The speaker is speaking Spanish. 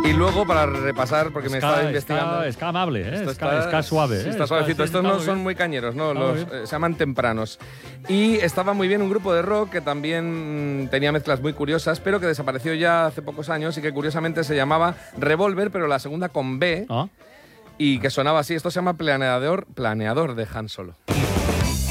Y luego, para repasar, porque me estaba investigando... Está amable, ¿eh? Esto Está suave. Sí, está suavecito. Estos no son muy cañeros, ¿no? Se llaman tempranos. Y estaba muy bien un grupo de rock que también tenía mezclas muy curiosas, pero que desapareció ya hace pocos años y que curiosamente se llamaba Revolver, pero la segunda con B, y que sonaba así. Esto se llama Planeador de Han Solo.